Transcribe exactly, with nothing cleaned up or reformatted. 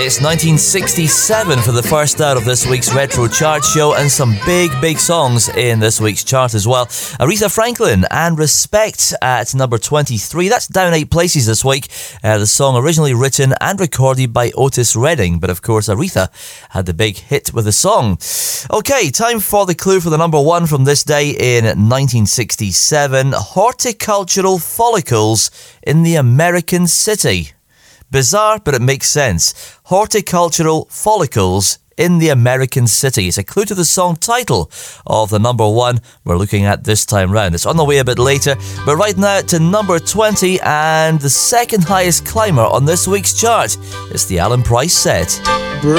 It's nineteen sixty-seven for the first out of this week's Retro Chart Show, and some big, big songs in this week's chart as well. Aretha Franklin and Respect at number twenty-three. That's down eight places this week. Uh, the song originally written and recorded by Otis Redding, but of course Aretha had the big hit with the song. Okay, time for the clue for the number one from this day in nineteen sixty-seven. Horticultural follicles in the American city. Bizarre, but it makes sense. Horticultural follicles in the American city. It's a clue to the song title of the number one we're looking at this time round. It's on the way a bit later, but right now to number twenty, and the second highest climber on this week's chart. It's the Alan Price set. Break